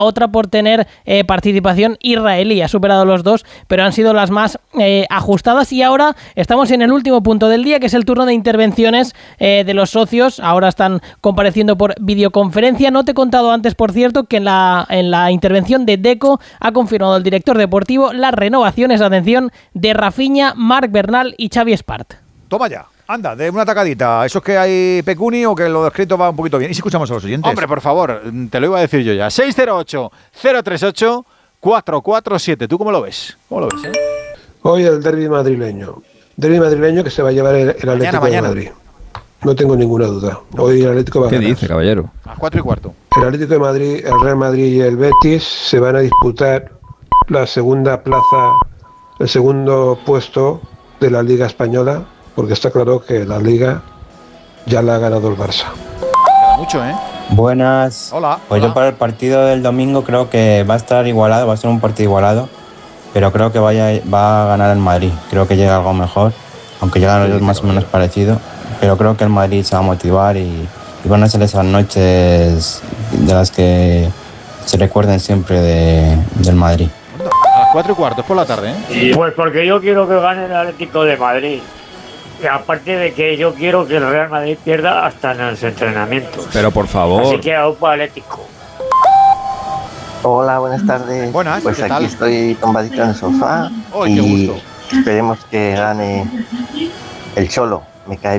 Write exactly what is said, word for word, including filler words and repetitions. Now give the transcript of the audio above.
otra por tener eh, participación israelí. Ha superado los dos, pero han sido las más eh, ajustadas. Y ahora estamos en el último punto del día, que es el turno de intervenciones eh, de los socios. Ahora están compareciendo por videoconferencia. No te he contado antes, por cierto, que en la, en la intervención de Deco ha confirmado el director deportivo las renovaciones, atención, de Rafinha, Marc Bernal y Xavi Espart. Toma ya. Anda, de una tacadita. ¿Eso es que hay pecuni o que lo escrito va un poquito bien? ¿Y si escuchamos a los oyentes? Hombre, por favor, te lo iba a decir yo ya. seis cero ocho, cero tres ocho, cuatro cuatro siete. ¿Tú cómo lo ves? ¿Cómo lo ves, eh? Hoy el derbi madrileño. Derbi madrileño que se va a llevar el, el Atlético Mañana, mañana. de Madrid. No tengo ninguna duda. Hoy el Atlético va a ¿Qué ganar. dice, caballero? A cuatro y cuarto. El Atlético de Madrid, el Real Madrid y el Betis se van a disputar la segunda plaza, el segundo puesto de la Liga Española, porque está claro que la Liga ya la ha ganado el Barça. Queda mucho, ¿eh? Buenas. Hola. Pues hola. yo para el partido del domingo creo que va a estar igualado, va a ser un partido igualado, pero creo que vaya, va a ganar el Madrid. Creo que llega algo mejor, aunque llegan los dos más o menos parecido, pero creo que el Madrid se va a motivar y, y van a ser esas noches de las que se recuerden siempre de, del Madrid. A las cuatro y cuarto, es por la tarde, ¿eh? Pues porque yo quiero que gane el Atlético de Madrid. Y aparte de que yo quiero que el Real Madrid pierda hasta en los entrenamientos. Pero por favor. Así que aupa Atlético. Hola, buenas tardes. Buenas, pues ¿qué aquí tal? estoy tumbadito en el sofá. ¡Ay, y qué gusto! esperemos que gane el Cholo. Me cae